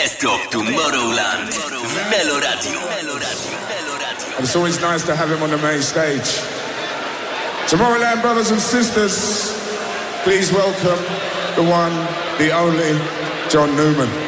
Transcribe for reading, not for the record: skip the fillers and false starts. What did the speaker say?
Best of Tomorrowland w Melo Radio. And it's always nice to have him on the main stage. Tomorrowland brothers and sisters, please welcome the one, the only, John Newman.